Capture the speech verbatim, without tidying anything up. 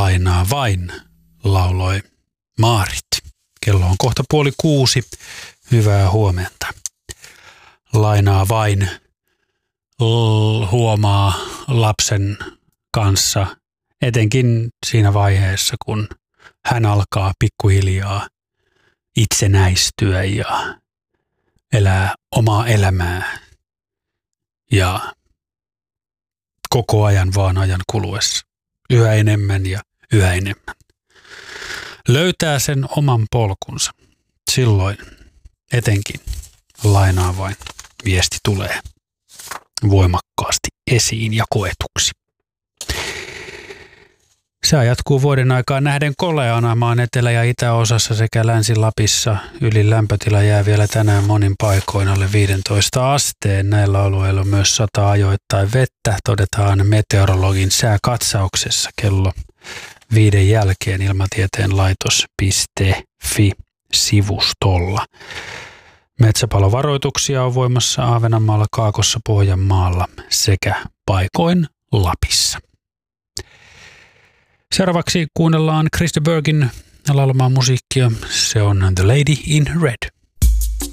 lainaa vain, lauloi Maarit. Kello on kohta puoli kuusi. Hyvää huomenta. Lainaa vain l- huomaa lapsen kanssa, etenkin siinä vaiheessa, kun hän alkaa pikkuhiljaa itsenäistyä ja elää omaa elämää ja koko ajan vaan ajan kuluessa yhä enemmän ja yhä enemmän. Löytää sen oman polkunsa. Silloin etenkin lainaa vain viesti tulee voimakkaasti esiin ja koetuksi. Sää jatkuu vuoden aikaa nähden koleana maan etelä- ja itäosassa sekä Länsi-Lapissa. Yli lämpötila jää vielä tänään monin paikoin alle viisitoista asteen. Näillä alueilla myös sataa ajoittain vettä, todetaan meteorologin sääkatsauksessa kello viiden jälkeen ilmatieteen laitos piste fi-sivustolla. Metsäpalovaroituksia on voimassa Ahvenanmaalla, Kaakossa, Pohjanmaalla sekä paikoin Lapissa. Seuraavaksi kuunnellaan Krista Bergin laulamaa musiikkia. Se on The Lady in Red.